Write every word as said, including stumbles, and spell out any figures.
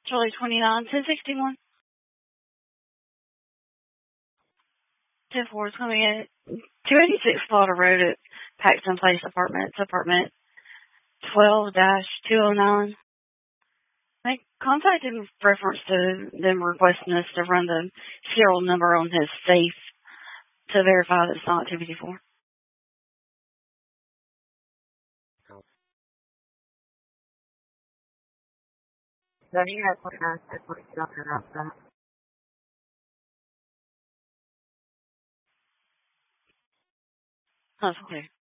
Charlie twenty-nine, ten sixty-one. ten four is coming in. two eighty-six Slaughter Road at Paxton Place Apartments, apartment twelve two oh nine. They contacted in reference to them requesting us to run the serial number on his safe to verify that it's not two fifty-four. So you have point nine six point nothing else that. That's okay.